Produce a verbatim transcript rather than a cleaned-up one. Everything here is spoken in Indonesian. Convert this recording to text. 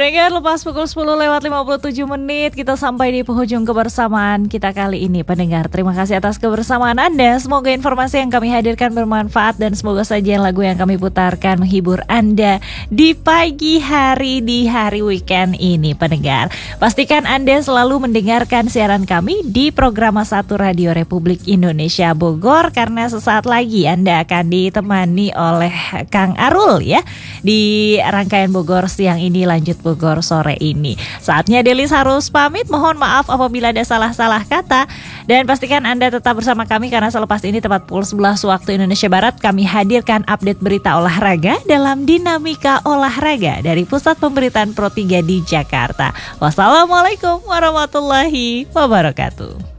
Pendengar, lepas pukul sepuluh lewat lima puluh tujuh menit kita sampai di penghujung kebersamaan kita kali ini. Pendengar, terima kasih atas kebersamaan Anda. Semoga informasi yang kami hadirkan bermanfaat dan semoga saja lagu yang kami putarkan menghibur Anda di pagi hari di hari weekend ini. Pendengar, pastikan Anda selalu mendengarkan siaran kami di program satu Radio Republik Indonesia Bogor, karena sesaat lagi Anda akan ditemani oleh Kang Arul ya di rangkaian Bogor siang ini lanjut Bogor sore ini. Saatnya Delis harus pamit. Mohon maaf apabila ada salah-salah kata. Dan pastikan Anda tetap bersama kami karena selepas ini tepat pukul sebelas waktu Indonesia Barat kami hadirkan update berita olahraga dalam Dinamika Olahraga dari Pusat Pemberitaan Pro tiga di Jakarta. Wassalamualaikum warahmatullahi wabarakatuh.